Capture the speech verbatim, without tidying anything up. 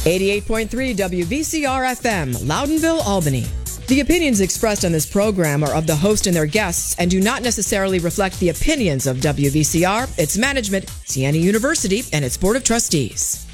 eighty-eight point three W V C R F M, Loudonville, Albany. The opinions expressed on this program are of the host and their guests and do not necessarily reflect the opinions of W V C R, its management, Siena University, and its Board of Trustees.